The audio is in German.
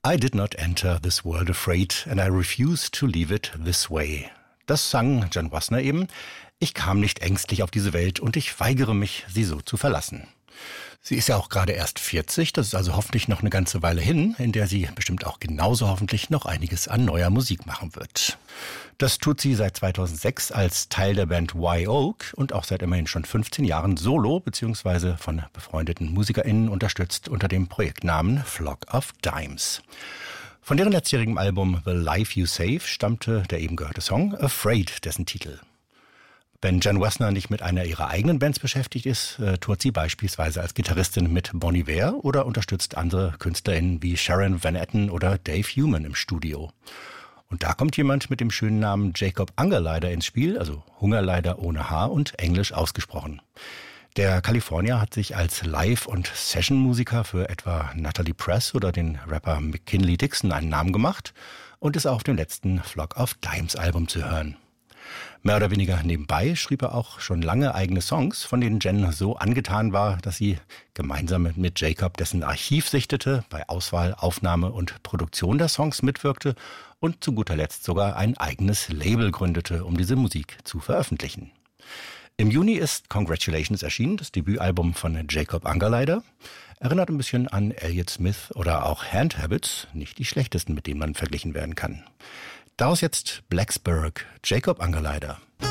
I did not enter this world afraid and I refuse to leave it this way. Das sang Jen Wasner eben. Ich kam nicht ängstlich auf diese Welt und ich weigere mich, sie so zu verlassen. Sie ist ja auch gerade erst 40, das ist also hoffentlich noch eine ganze Weile hin, in der sie bestimmt auch genauso hoffentlich noch einiges an neuer Musik machen wird. Das tut sie seit 2006 als Teil der Band Wye-Oak und auch seit immerhin schon 15 Jahren solo bzw. von befreundeten MusikerInnen unterstützt unter dem Projektnamen Flock of Dimes. Von deren letztjährigem Album The Life You Save stammte der eben gehörte Song Afraid, dessen Titel. Wenn Jen Wasner nicht mit einer ihrer eigenen Bands beschäftigt ist, tourt sie beispielsweise als Gitarristin mit Bon Iver oder unterstützt andere KünstlerInnen wie Sharon Van Etten oder Dave Human im Studio. Und da kommt jemand mit dem schönen Namen Jacob Angerleider ins Spiel, also Hungerleider ohne H und englisch ausgesprochen. Der Kalifornier hat sich als Live- und Session-Musiker für etwa Natalie Press oder den Rapper McKinley Dixon einen Namen gemacht und ist auch auf dem letzten Flock of Dimes Album zu hören. Mehr oder weniger nebenbei schrieb er auch schon lange eigene Songs, von denen Jen so angetan war, dass sie gemeinsam mit Jacob dessen Archiv sichtete, bei Auswahl, Aufnahme und Produktion der Songs mitwirkte und zu guter Letzt sogar ein eigenes Label gründete, um diese Musik zu veröffentlichen. Im Juni ist Congratulations erschienen, das Debütalbum von Jacob Angerleider. Erinnert ein bisschen an Elliott Smith oder auch Hand Habits, nicht die schlechtesten, mit denen man verglichen werden kann. Daraus jetzt Blacksburg, Jacob Angerleider.